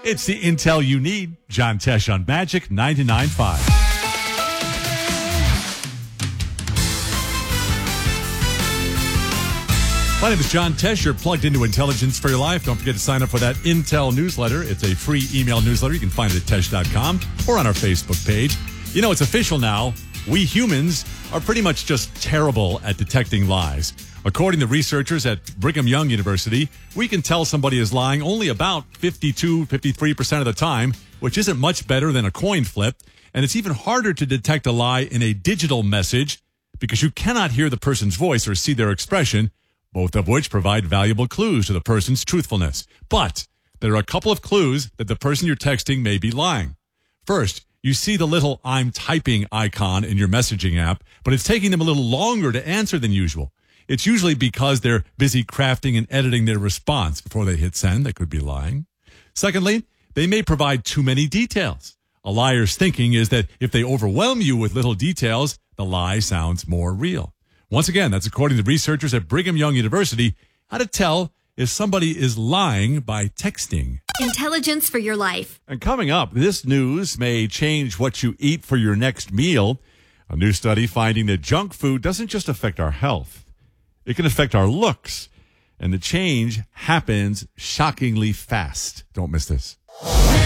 It's the intel you need. John Tesh on Magic 99.5. My name is John Tesh. You're plugged into Intelligence for Your Life. Don't forget to sign up for that Intel newsletter. It's a free email newsletter. You can find it at Tesh.com or on our Facebook page. You know, it's official now. We humans are pretty much just terrible at detecting lies. According to researchers at Brigham Young University, we can tell somebody is lying only about 53% of the time, which isn't much better than a coin flip. And it's even harder to detect a lie in a digital message because you cannot hear the person's voice or see their expression, both of which provide valuable clues to the person's truthfulness. But there are a couple of clues that the person you're texting may be lying. First, you see the little I'm typing icon in your messaging app, but it's taking them a little longer to answer than usual. It's usually because they're busy crafting and editing their response before they hit send. They could be lying. Secondly, they may provide too many details. A liar's thinking is that if they overwhelm you with little details, the lie sounds more real. Once again, that's according to researchers at Brigham Young University, how to tell if somebody is lying by texting. Intelligence for Your Life. And coming up, this news may change what you eat for your next meal. A new study finding that junk food doesn't just affect our health. It can affect our looks. And the change happens shockingly fast. Don't miss this.